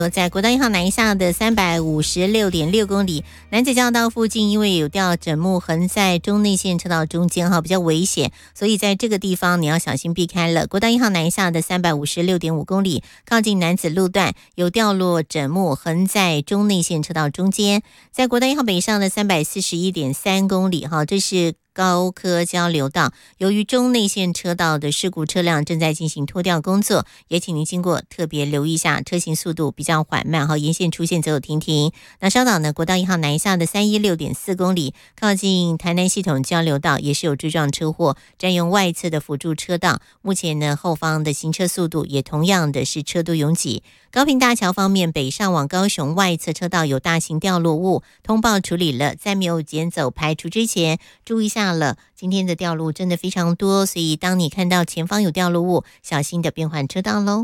在国道1号南下的356.6公里，南子交道附近，因为有吊枕木横在中内线车道中间比较危险，所以在这个地方你要小心避开了。国道1号南下的356.5公里，靠近南子路段有掉落枕木横在中内线车道中间。在国道1号北上的341.3公里，这是高科交流道，由于中内线车道的事故车辆正在进行拖吊工作，也请您经过特别留意一下，车行速度比较缓慢，沿线出现走走停停。那稍早呢，国道1号南下的316.4公里，靠近台南系统交流道也是有追撞车祸，占用外侧的辅助车道，目前呢后方的行车速度也同样的是车多拥挤。高屏大桥方面，北上往高雄外侧车道有大型掉落物，通报处理了，在没有捡走排除之前，注意一下了。今天的掉落真的非常多，所以当你看到前方有掉落物，小心的变换车道咯。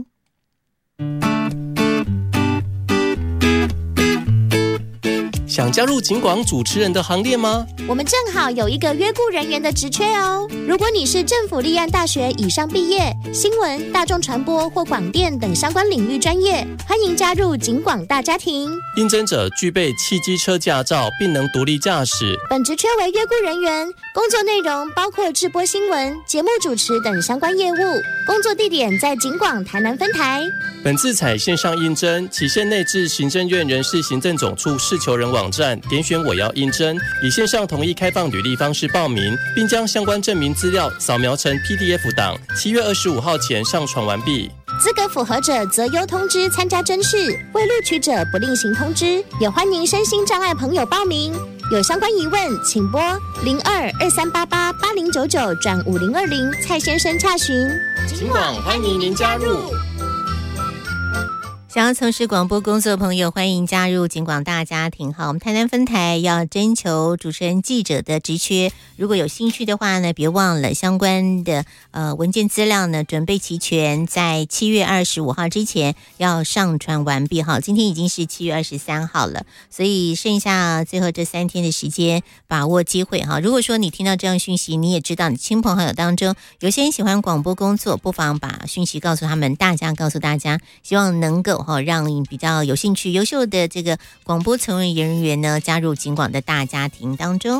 想加入警广主持人的行列吗？ 我们正好有一个约雇人员的职缺哦。如果你是政府立案大学以上毕业，新闻、大众传播或广电等相关领域专业，欢迎加入警广大家庭。 应征者具备汽机车驾照，并能独立驾驶。 本职缺为约雇人员，工作内容包括制播新闻、节目主持等相关业务。工作地点在警广台南分台。 本次采线上应征，期限内至行政院人事行政总处事求人网站点选我要应征，以线上统一开放履历方式报名，并将相关证明资料扫描成 PDF 档，7月25号前上传完毕。 资格符合者择优通知参加甄试，未录取者不另行通知。也欢迎身心障碍朋友报名。有相关疑问，请拨02-2388-8099-5020蔡先生洽询。 警广欢迎您加入。 想要从事广播工作的朋友，欢迎加入警广大家庭。我们台南分台要征求主持人记者的职缺，如果有兴趣的话呢，别忘了相关的文件资料呢准备齐全，在7月25号之前要上传完毕。今天已经是7月23号了，所以剩下最后这3天的时间，把握机会如果说你听到这样讯息，你也知道你亲朋好友当中有些人喜欢广播工作，不妨把讯息告诉他们，告诉大家，希望能够让比较有兴趣、优秀的这个广播从业人员呢，加入警广的大家庭当中。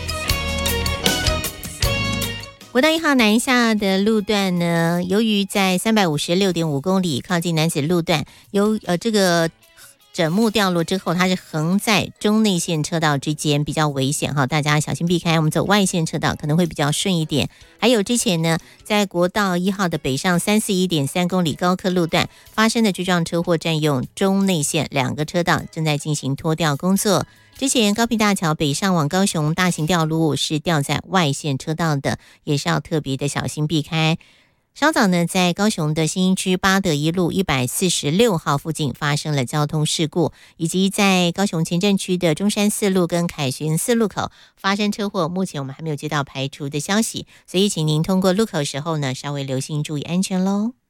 国道1号南下的路段呢，由于在356.5公里靠近南子路段，有这个枕木掉落之后，它是横在中内线车道之间，比较危险大家小心避开。我们走外线车道可能会比较顺一点。还有之前呢，在国道1号的北上341.3公里高科路段发生的追撞车祸，占用中内线2个车道，正在进行拖吊工作。之前高屏大桥北上往高雄大型掉落物是掉在外线车道的，也是要特别的小心避开。稍早呢，在高雄的新一区八德一路146号附近发生了交通事故，以及在高雄前镇区的中山4路跟凯旋4路口发生车祸，目前我们还没有接到排除的消息，所以请您通过路口时候呢，稍微留心注意安全咯。